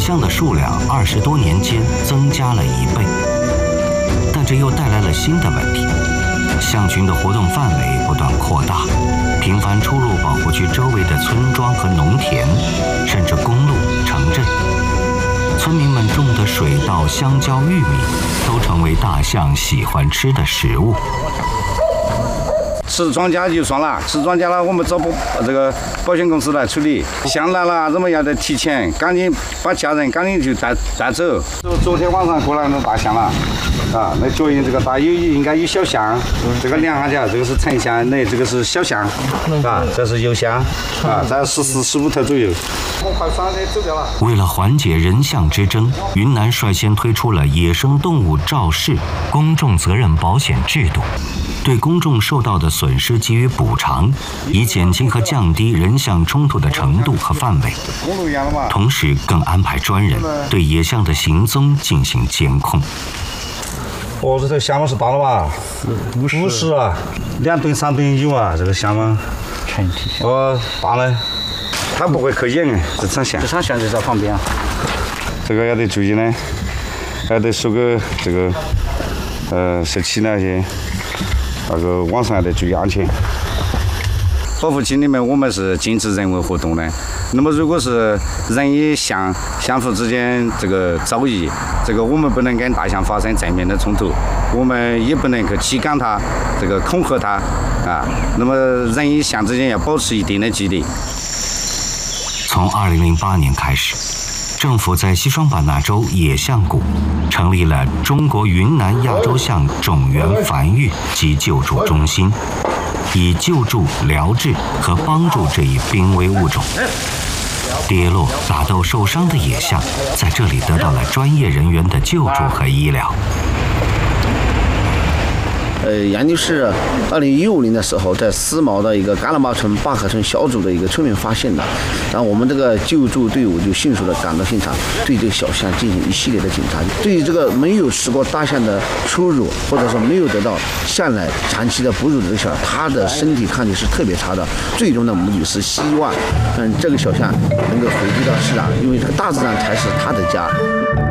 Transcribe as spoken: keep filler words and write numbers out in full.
象的数量二十多年间增加了一倍，但这又带来了新的问题：象群的活动范围不断扩大，频繁出入保护区周围的村庄和农田，甚至公路、城镇。村民们种的水稻、香蕉、玉米，都成为大象喜欢吃的食物。 吃庄稼就算了，吃庄稼了，我们找保这个保险公司来处理。象来了，我们要得提前，赶紧把家人赶紧就带带走。昨天晚上过来那大象了，啊，那脚印这个大有应该有小象，这个量下去，这个是成象，那这个是小象，啊，这是幼象，啊，在十四十五头左右。我快三天走掉了。 为了缓解人象之争，云南率先推出了野生动物肇事公众责任保险制度。对公众受到的损失给予补偿，以减轻和降低人象冲突的程度和范围。同时，更安排专人对野象的行踪进行监控。 哦，这头象嘛是大了吧？五十。五十啊，两吨三吨有啊，这个象嘛。 全体象。 哦，大了，它不会去演哎，这场象。 这场象就在旁边啊。 这个要得注意呢，还得收个这个呃社区那些。那个晚上还得注意安全。保护区里面我们是禁止人为活动的。那么如果是人与象相互之间这个遭遇，这个我们不能跟大象发生正面的冲突，我们也不能去驱赶它，这个恐吓它啊。那么人与象之间要保持一定的距离。 从二零零八年开始，政府在西双版纳州野象谷成立了中国云南亚洲象种源繁育及救助中心，以救助、疗治和帮助这一濒危物种。跌落、打斗受伤的野象在这里得到了专业人员的救助和医疗。 呃，杨女士二零一五年的时候，在思茅的一个甘喇峇村坝河村小组的一个村民发现的，然后我们这个救助队伍就迅速的赶到现场，对这个小象进行一系列的检查。对于这个没有吃过大象的初乳，或者说没有得到象奶长期的哺乳的这个小象，它的身体抗体是特别差的。最终的目的是希望，嗯，这个小象能够回归到自然，因为这个大自然才是它的家。